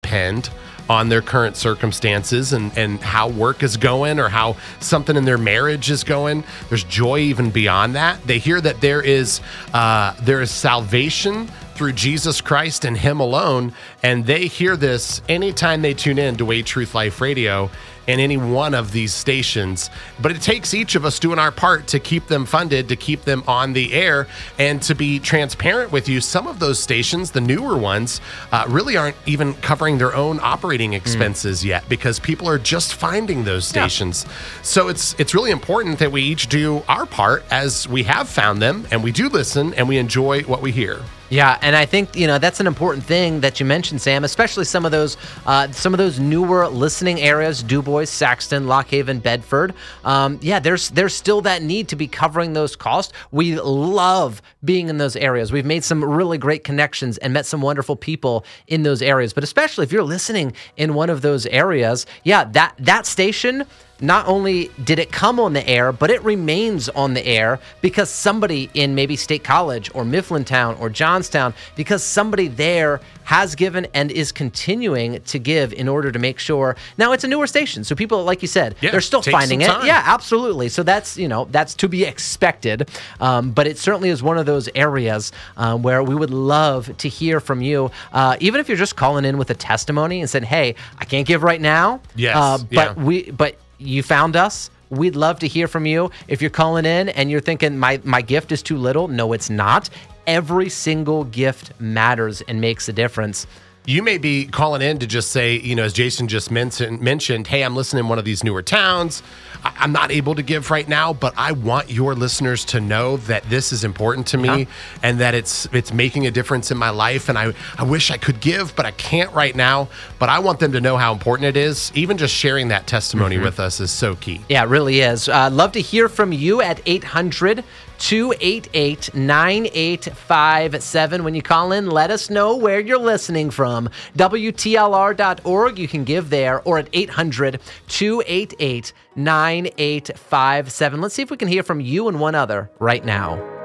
depend on their current circumstances and how work is going or how something in their marriage is going. There's joy even beyond that. They hear that there is salvation through Jesus Christ and Him alone, and they hear this anytime they tune in to Way Truth Life Radio and any one of these stations. But it takes each of us doing our part to keep them funded, to keep them on the air, and to be transparent with you. Some of those stations, the newer ones, really aren't even covering their own operating expenses yet because people are just finding those stations. Yeah. So it's really important that we each do our part as we have found them, and we do listen and we enjoy what we hear. Yeah, and I think that's an important thing that you mentioned, Sam. Especially some of those newer listening areas: Du Bois, Saxton, Lock Haven, Bedford. There's still that need to be covering those costs. We love being in those areas. We've made some really great connections and met some wonderful people in those areas. But especially if you're listening in one of those areas, that station. Not only did it come on the air, but it remains on the air because somebody in maybe State College or Mifflintown or Johnstown, because somebody there has given and is continuing to give in order to make sure. Now, it's a newer station, so people, like you said, they're still finding it. Yeah, absolutely. So that's to be expected. But it certainly is one of those areas where we would love to hear from you, even if you're just calling in with a testimony and said, "Hey, I can't give right now." Yes. But you found us. We'd love to hear from you. If you're calling in and you're thinking my gift is too little, no, it's not. Every single gift matters and makes a difference. You may be calling in to just say, as Jason just mentioned, hey, I'm listening in one of these newer towns. I'm not able to give right now, but I want your listeners to know that this is important to me and that it's making a difference in my life. And I wish I could give, but I can't right now. But I want them to know how important it is. Even just sharing that testimony with us is so key. Yeah, it really is. Love to hear from you at 800-288-9857. When you call in, let us know where you're listening from. WTLR.org, you can give there, or at 800-288-9857. Let's see if we can hear from you and one other right now.